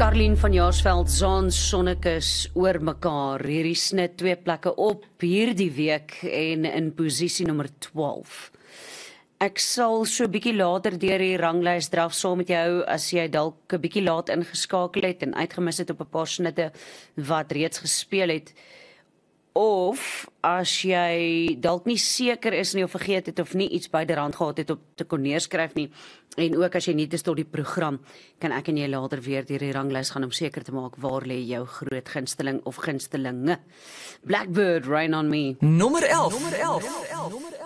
Karlien van Jaarsveld, Zaan Sonnekus oor mekaar. Hierdie snit 2 plekke op hierdie week en in posisie nommer 12. Ek sal so 'n bietjie later deur die ranglys draf saam met jou as jy dalk 'n bietjie laat ingeskakel het en uitgemis het op 'n paar snitte wat reeds gespeel het. Of as jy dalk nie seker is nie of vergeet het of nie iets byderhand gehad het op te kon neerskryf nie, en ook as jy nie is tot die program, kan ek en jy later weer deur die ranglys gaan om seker te maak waar lê jou groot gunsteling of gunstelinge. Blackbird, Rain on Me. Nommer 11.